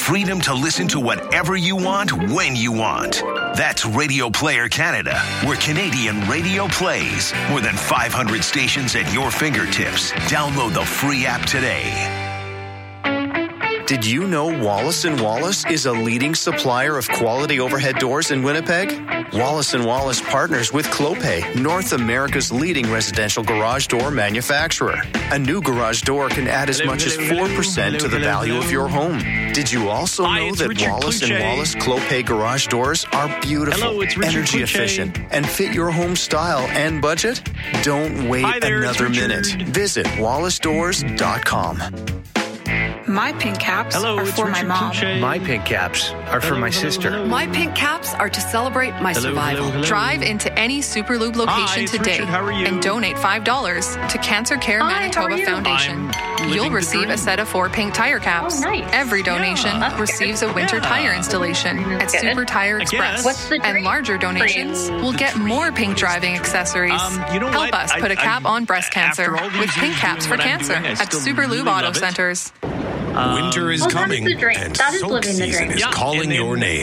freedom to listen to whatever you want, when you want. That's Radio Player Canada, where Canadian radio plays. More than 500 stations at your fingertips. Download the free app today. Did you know Wallace & Wallace is a leading supplier of quality overhead doors in Winnipeg? Wallace & Wallace partners with Clopay, North America's leading residential garage door manufacturer. A new garage door can add as much as 4% to the value of your home. Did you also know that Wallace & Wallace Clopay garage doors are beautiful, energy efficient, and fit your home style and budget? Don't wait another minute. Visit wallacedoors.com. My pink caps are for my mom. My pink caps are for my sister. My pink caps are to celebrate my survival. Drive into any Superlube location today and donate $5 to Cancer Care Manitoba Foundation. You'll receive a set of 4 pink tire caps. Oh, nice. Every donation receives a winter tire installation at Super Tire Express. And larger donations will get more pink driving accessories. Help us put a cap on breast cancer with pink caps for cancer at Superlube Auto Centers. Winter is coming, and soak season is calling your name.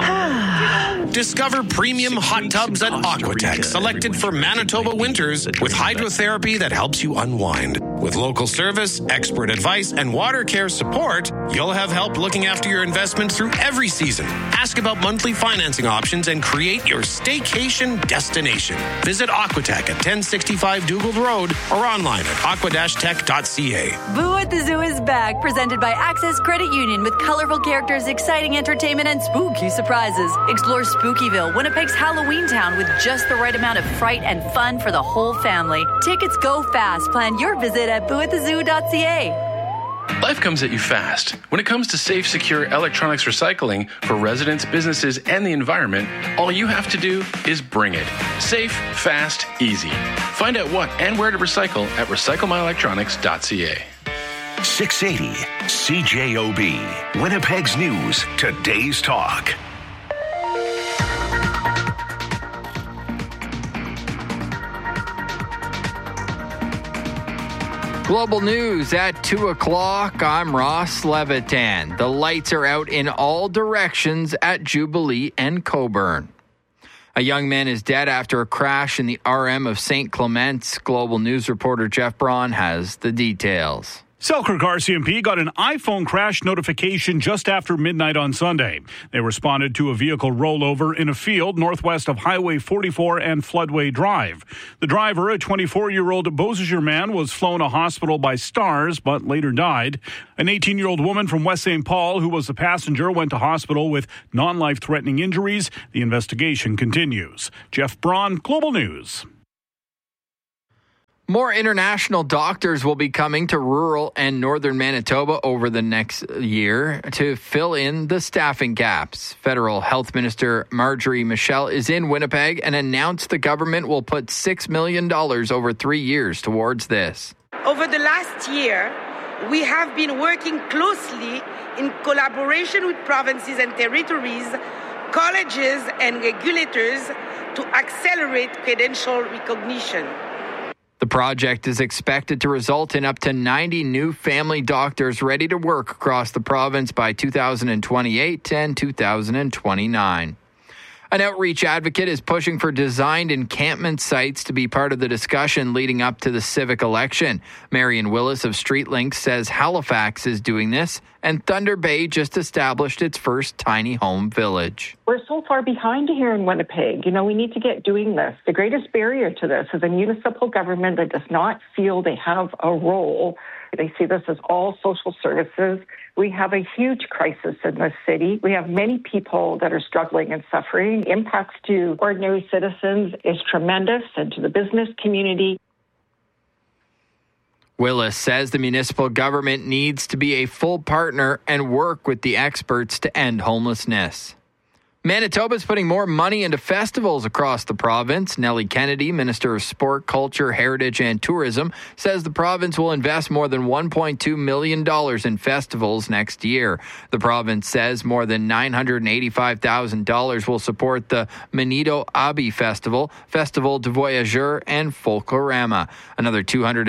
Discover premium hot tubs at Aquatech, selected for Manitoba winters with hydrotherapy that helps you unwind. With local service, expert advice, and water care support, you'll have help looking after your investment through every season. Ask about monthly financing options and create your staycation destination. Visit Aquatech at 1065 Dugald Road or online at aqua-tech.ca. Boo at the Zoo is back, presented by Access Credit Union with colorful characters, exciting entertainment, and spooky surprises. Explore Spookyville, Winnipeg's Halloween town, with just the right amount of fright and fun for the whole family. Tickets go fast. Plan your visit at booathezoo.ca. Life comes at you fast. When it comes to safe, secure electronics recycling for residents, businesses, and the environment, all you have to do is bring it. Safe, fast, easy. Find out what and where to recycle at recyclemyelectronics.ca. 680 CJOB, Winnipeg's News, Today's Talk. Global news at 2 o'clock. I'm Ross Levitan. The lights are out in all directions at Jubilee and Coburn. A young man is dead after a crash in the RM of St. Clements. Global news reporter Jeff Braun has the details. Selkirk RCMP got an iPhone crash notification just after midnight on Sunday. They responded to a vehicle rollover in a field northwest of Highway 44 and Floodway Drive. The driver, a 24-year-old Beausejour man, was flown to hospital by Stars but later died. An 18-year-old woman from West St. Paul, who was the passenger, went to hospital with non-life-threatening injuries. The investigation continues. Jeff Braun, Global News. More international doctors will be coming to rural and northern Manitoba over the next year to fill in the staffing gaps. Federal Health Minister Marjorie Michel is in Winnipeg and announced the government will put $6 million over 3 years towards this. Over the last year, we have been working closely in collaboration with provinces and territories, colleges and regulators to accelerate credential recognition. The project is expected to result in up to 90 new family doctors ready to work across the province by 2028 and 2029. An outreach advocate is pushing for designed encampment sites to be part of the discussion leading up to the civic election. Marion Willis of StreetLinks says Halifax is doing this, and Thunder Bay just established its first tiny home village. We're so far behind here in Winnipeg. We need to get doing this. The greatest barrier to this is a municipal government that does not feel they have a role. They see this as all social services. We have a huge crisis in this city. We have many people that are struggling and suffering. Impacts to ordinary citizens is tremendous, and to the business community. Willis says the municipal government needs to be a full partner and work with the experts to end homelessness. Manitoba's putting more money into festivals across the province. Nellie Kennedy, Minister of Sport, Culture, Heritage and Tourism, says the province will invest more than $1.2 million in festivals next year. The province says more than $985,000 will support the Manito Abbey Festival, Festival de Voyageurs, and Folklorama. Another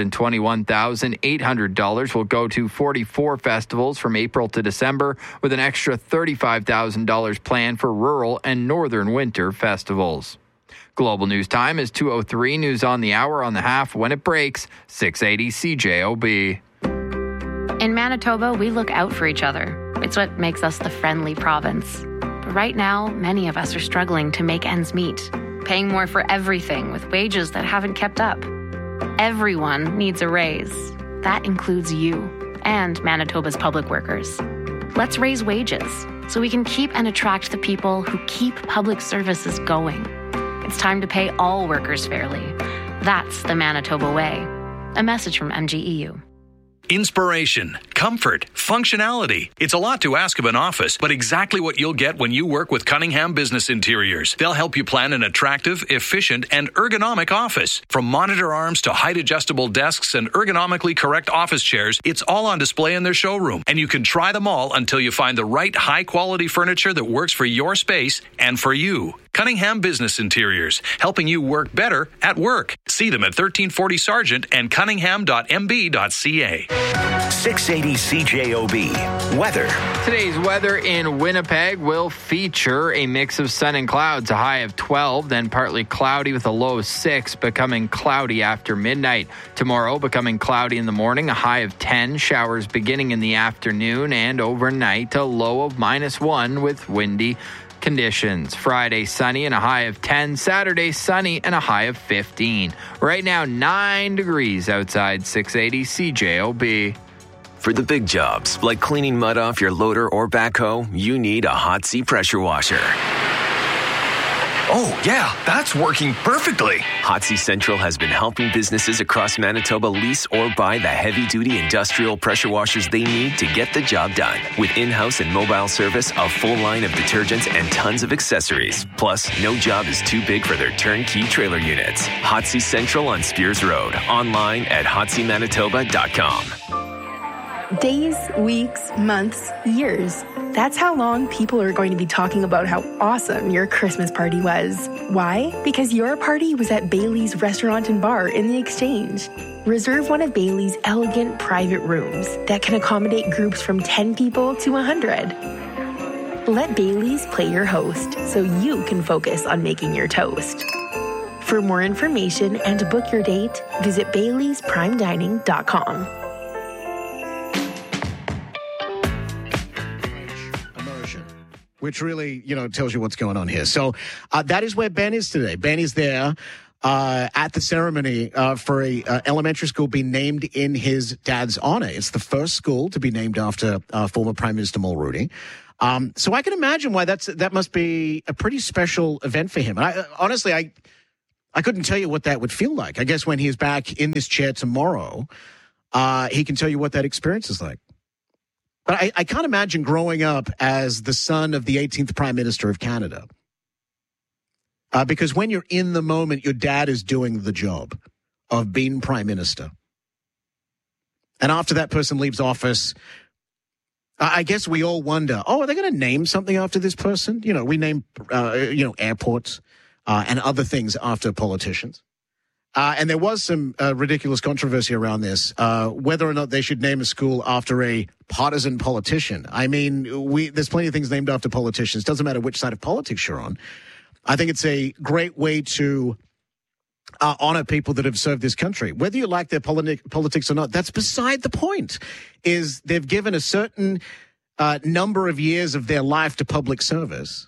$221,800 will go to 44 festivals from April to December, with an extra $35,000 planned for rural and northern winter festivals. Global News Time is 2:03. News on the hour, on the half, when it breaks. 680 CJOB. In Manitoba, we look out for each other. It's what makes us the friendly province. But right now, many of us are struggling to make ends meet, paying more for everything with wages that haven't kept up. Everyone needs a raise. That includes you and Manitoba's public workers. Let's raise wages so we can keep and attract the people who keep public services going. It's time to pay all workers fairly. That's the Manitoba way. A message from MGEU. Inspiration, comfort, functionality. It's a lot to ask of an office, but exactly what you'll get when you work with Cunningham Business Interiors. They'll help you plan an attractive, efficient, and ergonomic office. From monitor arms to height-adjustable desks and ergonomically correct office chairs, it's all on display in their showroom, and you can try them all until you find the right high-quality furniture that works for your space and for you. Cunningham Business Interiors, helping you work better at work. See them at 1340 Sargent and cunningham.mb.ca. 680 CJOB. Weather. Today's weather in Winnipeg will feature a mix of sun and clouds, a high of 12, then partly cloudy with a low of 6, becoming cloudy after midnight. Tomorrow, becoming cloudy in the morning, a high of 10, showers beginning in the afternoon, and overnight, a low of -1 with windy conditions. Friday, sunny and a high of 10. Saturday, sunny and a high of 15. Right now, 9 degrees outside. 680 CJOB. For the big jobs, like cleaning mud off your loader or backhoe, you need a Hot-C pressure washer. Oh, yeah, that's working perfectly. Hot-C Central has been helping businesses across Manitoba lease or buy the heavy-duty industrial pressure washers they need to get the job done. With in-house and mobile service, a full line of detergents, and tons of accessories. Plus, no job is too big for their turnkey trailer units. Hot-C Central on Spears Road. Online at hotcmanitoba.com. Days, weeks, months, years. That's how long people are going to be talking about how awesome your Christmas party was. Why? Because your party was at Bailey's Restaurant and Bar in the Exchange. Reserve one of Bailey's elegant private rooms that can accommodate groups from 10 people to 100. Let Bailey's play your host so you can focus on making your toast. For more information and to book your date, visit baileysprimedining.com. Which really, tells you what's going on here. So that is where Ben is today. Ben is there at the ceremony for a elementary school being named in his dad's honor. It's the first school to be named after former Prime Minister Mulrooney. So I can imagine why that must be a pretty special event for him. And honestly, I couldn't tell you what that would feel like. I guess when he's back in this chair tomorrow, he can tell you what that experience is like. But I can't imagine growing up as the son of the 18th Prime Minister of Canada. Because when you're in the moment, your dad is doing the job of being Prime Minister. And after that person leaves office, I guess we all wonder, are they going to name something after this person? We name, airports and other things after politicians. And there was some ridiculous controversy around this, whether or not they should name a school after a partisan politician. I mean, there's plenty of things named after politicians. Doesn't matter which side of politics you're on. I think it's a great way to honor people that have served this country. Whether you like their politics or not, that's beside the point. Is they've given a certain number of years of their life to public service.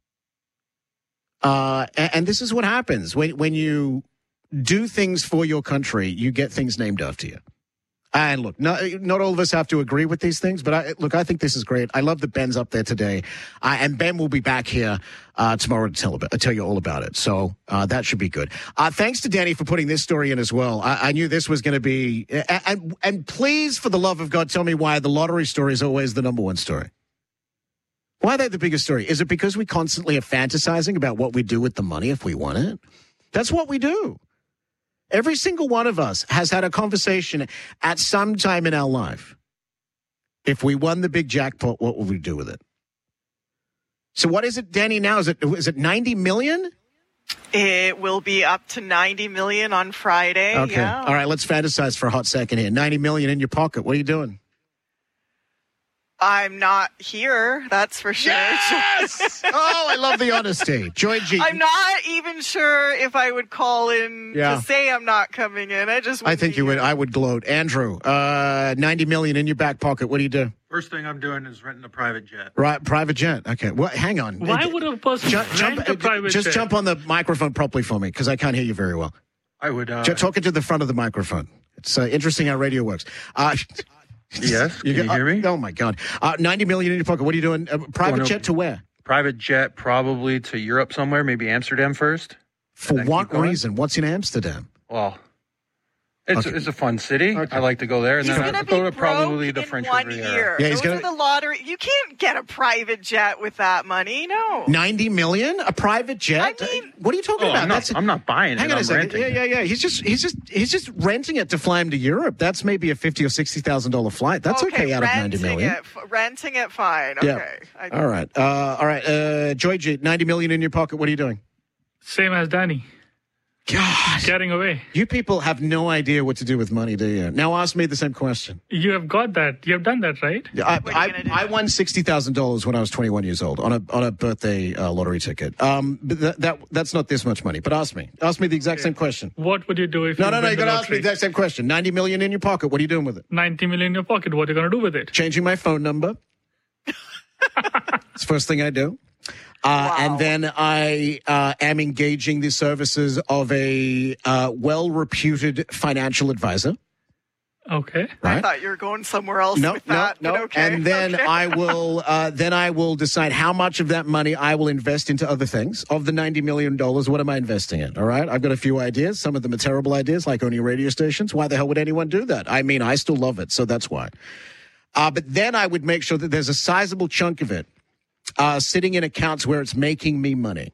And this is what happens when you do things for your country, you get things named after you. And look, not all of us have to agree with these things, but I think this is great. I love that Ben's up there today. And Ben will be back here tomorrow to tell you all about it. So that should be good. Thanks to Danny for putting this story in as well. I knew this was going to be... And please, for the love of God, tell me why the lottery story is always the number one story. Why are they the biggest story? Is it because we constantly are fantasizing about what we do with the money if we won it? That's what we do. Every single one of us has had a conversation at some time in our life. If we won the big jackpot, what would we do with it? So what is it, Danny, now? Is it 90 million? It will be up to 90 million on Friday. Okay. Yeah. All right, let's fantasize for a hot second here. 90 million in your pocket. What are you doing? I'm not here, that's for sure. Yes! Oh, I love the honesty. Joy G. I'm not even sure if I would call in to say I'm not coming in. I think you would. I would gloat. Andrew, 90 million in your back pocket. What do you do? First thing I'm doing is renting a private jet. Right, private jet. Okay. Well, hang on. Why would a person rent a private jet? Just jump on the microphone properly for me, because I can't hear you very well. I would... Talk into the front of the microphone. It's interesting how radio works. Yes, can you hear me? Oh, my God. 90 million in your pocket. What are you doing? Private jet to where? Private jet probably to Europe somewhere, maybe Amsterdam first. For what reason? What's in Amsterdam? Well, it's a fun city. Okay. I like to go there. And then I'll go to probably the French Riviera. Yeah, Go to the lottery. You can't get a private jet with that money. No. 90 million? A private jet? I mean, what are you talking about? I'm not buying it. Hang on a second. Renting. Yeah. He's just renting it to fly him to Europe. That's maybe a $50,000 or $60,000 flight. That's okay out of 90 million. Renting it, fine. Okay. Yeah. All right. Joy G, 90 million in your pocket. What are you doing? Same as Danny. God. Getting away. You people have no idea what to do with money, do you? Now ask me the same question. You have got that. You have done that, right? I won $60,000 when I was 21 years old on a birthday lottery ticket. But that's not this much money. But ask me the exact same question. What would you do if No, you got to ask me the exact same question. 90 million in your pocket. What are you doing with it? 90 million in your pocket. What are you going to do with it? Changing my phone number. It's the first thing I do. Wow. And then I am engaging the services of a well-reputed financial advisor. Okay. Right? I thought you were going somewhere else with that. No. Okay. And then I will decide how much of that money I will invest into other things. Of the $90 million, what am I investing in? All right. I've got a few ideas. Some of them are terrible ideas, like owning radio stations. Why the hell would anyone do that? I mean, I still love it, so that's why. But then I would make sure that there's a sizable chunk of it sitting in accounts where it's making me money.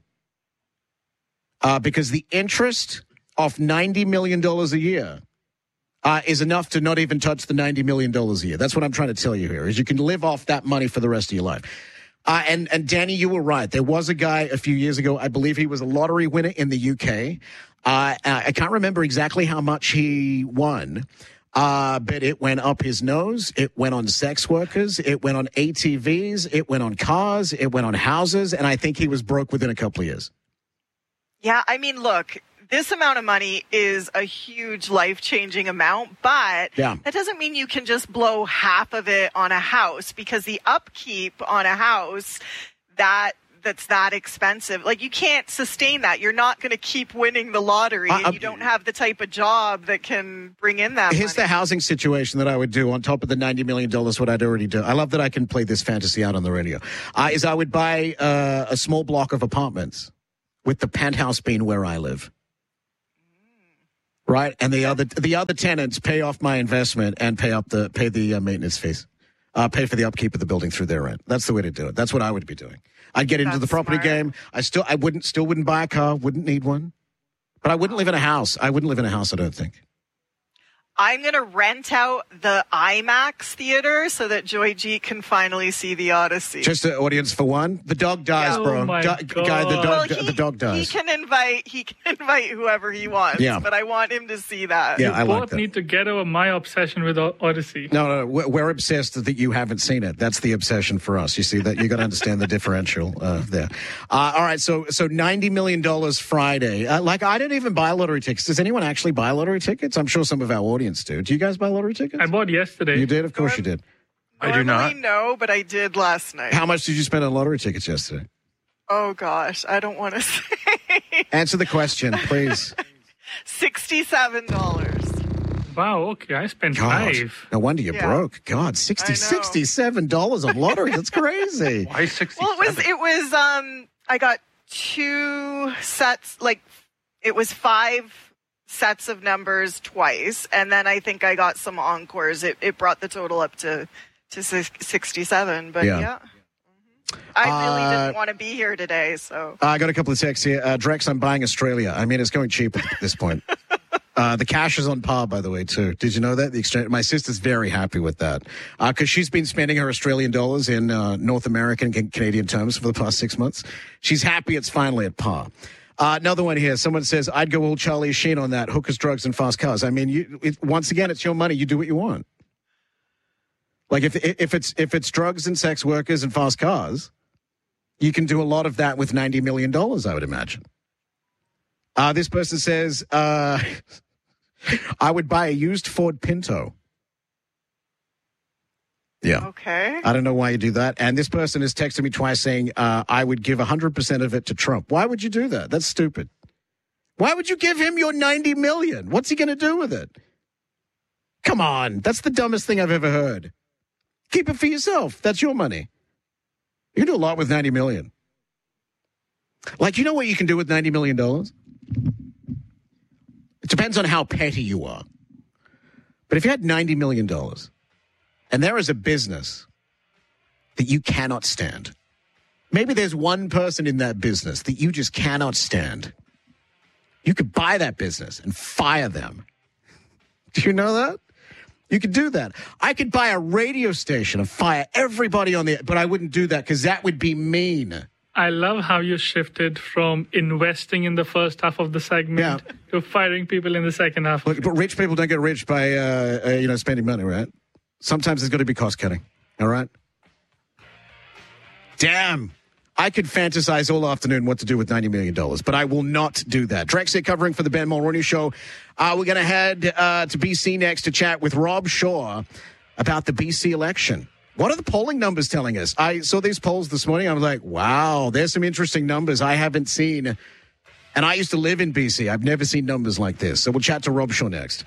Because the interest of $90 million a year is enough to not even touch the $90 million a year. That's what I'm trying to tell you here, is you can live off that money for the rest of your life. And Danny, you were right. There was a guy a few years ago, I believe he was a lottery winner in the UK. I can't remember exactly how much he won. But it went up his nose. It went on sex workers. It went on ATVs. It went on cars. It went on houses. And I think he was broke within a couple of years. Yeah, I mean, look, this amount of money is a huge life-changing amount, but that doesn't mean you can just blow half of it on a house, because the upkeep on a house, that's that expensive. Like, you can't sustain that. You're not going to keep winning the lottery, and you don't have the type of job that can bring in that Here's money. the housing situation that I would do on top of the $90 million, what I'd already do. I love that I can play this fantasy out on the radio. Is I would buy a small block of apartments with the penthouse being where I live. Right? And the other tenants pay off my investment and pay the maintenance fees. Pay for the upkeep of the building through their rent. That's the way to do it. That's what I would be doing. I'd get into the property game. I wouldn't buy a car, wouldn't need one. But I wouldn't live in a house. I don't think. I'm going to rent out the IMAX theater so that Joy G can finally see the Odyssey. Just an audience for one? The dog dies, bro. Oh my God. The dog dies. He can invite whoever he wants, but I want him to see that. Yeah, I both like that. need to get over my obsession with Odyssey. No, we're obsessed that you haven't seen it. That's the obsession for us. You see that? You got to understand the differential there. All right, so $90 million Friday. I don't even buy lottery tickets. Does anyone actually buy lottery tickets? I'm sure some of our audience do. Do you guys buy lottery tickets? I bought yesterday. You did? Of course you did. I do not. No, but I did last night. How much did you spend on lottery tickets yesterday? Oh, gosh. I don't want to say. Answer the question, please. $67. Wow, okay. I spent $5. No wonder you're broke. God, $67 on lottery. That's crazy. Why 67? Well, it was I got 2 sets, it was 5 sets of numbers twice, and then I think I got some encores. It brought the total up to 67, but yeah. I really didn't want to be here today, so. I got a couple of texts here. Drex, I'm buying Australia. I mean, it's going cheap at this point. The cash is on par, by the way, too. Did you know that? The exchange. My sister's very happy with that because she's been spending her Australian dollars in North American and Canadian terms for the past 6 months. She's happy it's finally at par. Another one here. Someone says, I'd go all Charlie Sheen on that. Hookers, drugs, and fast cars. I mean, once again, it's your money. You do what you want. Like if it's drugs and sex workers and fast cars, you can do a lot of that with $90 million, I would imagine. This person says, I would buy a used Ford Pinto. Yeah. Okay. I don't know why you do that. And this person has texted me twice saying, I would give 100% of it to Trump. Why would you do that? That's stupid. Why would you give him your $90 million? What's he going to do with it? Come on. That's the dumbest thing I've ever heard. Keep it for yourself. That's your money. You can do a lot with $90 million. Like, you know what you can do with $90 million? It depends on how petty you are. But if you had $90 million and there is a business that you cannot stand, maybe there's one person in that business that you just cannot stand, you could buy that business and fire them. Do you know that? You could do that. I could buy a radio station and fire everybody on but I wouldn't do that because that would be mean. I love how you shifted from investing in the first half of the segment to firing people in the second half. Look, but rich people don't get rich by, spending money, right? Sometimes there's got to be cost cutting. All right? Damn. I could fantasize all afternoon what to do with $90 million, but I will not do that. Drex here covering for the Ben Mulroney Show. We're going to head to BC next to chat with Rob Shaw about the BC election. What are the polling numbers telling us? I saw these polls this morning. I was like, wow, there's some interesting numbers I haven't seen. And I used to live in BC. I've never seen numbers like this. So we'll chat to Rob Shaw next.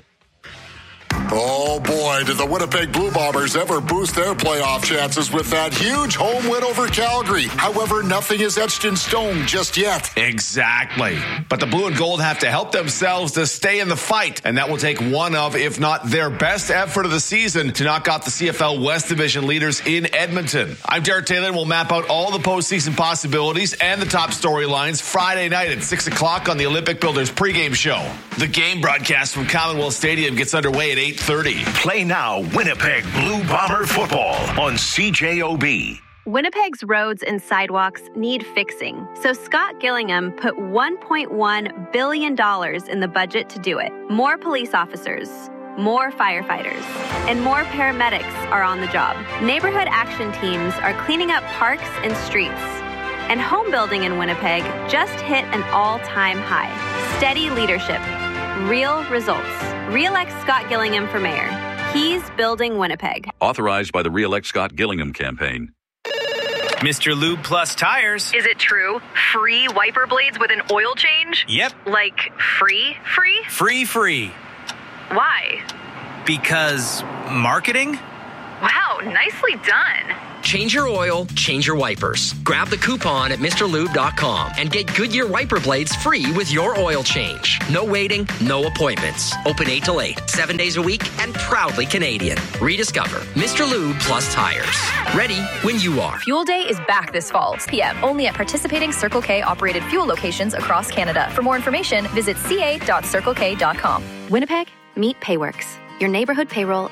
Oh, boy, did the Winnipeg Blue Bombers ever boost their playoff chances with that huge home win over Calgary. However, nothing is etched in stone just yet. Exactly. But the Blue and Gold have to help themselves to stay in the fight, and that will take one of, if not their best effort of the season to knock out the CFL West Division leaders in Edmonton. I'm Derek Taylor, and we'll map out all the postseason possibilities and the top storylines Friday night at 6 o'clock on the Olympic Builders pregame show. The game broadcast from Commonwealth Stadium gets underway at 8:30. Play now Winnipeg Blue Bomber football on CJOB. Winnipeg's roads and sidewalks need fixing, so Scott Gillingham put $1.1 billion in the budget to do it. More police officers, more firefighters, and more paramedics are on the job. Neighborhood action teams are cleaning up parks and streets. And home building in Winnipeg just hit an all-time high. Steady leadership, real results. Re-elect Scott Gillingham for mayor. He's building Winnipeg. Authorized by the Re-elect Scott Gillingham campaign. Mr. Lube Plus Tires. Is it true? Free wiper blades with an oil change? Yep. Like free? Free. Why? Because marketing? Wow, nicely done. Change your oil, change your wipers. Grab the coupon at MrLube.com and get Goodyear wiper blades free with your oil change. No waiting, no appointments. Open 8 till 8, 7 days a week, and proudly Canadian. Rediscover Mr. Lube Plus Tires. Ready when you are. Fuel Day is back this fall, 6 p.m. only at participating Circle K operated fuel locations across Canada. For more information, visit ca.circlek.com. Winnipeg, meet Payworks, your neighborhood payroll